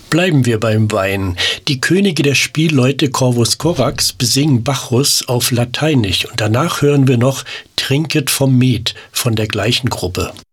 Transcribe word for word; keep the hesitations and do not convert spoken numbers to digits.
Bleiben wir beim Wein. Die Könige der Spielleute Corvus Corax besingen Bacchus auf Lateinisch und danach hören wir noch Trinket vom Met von der gleichen Gruppe.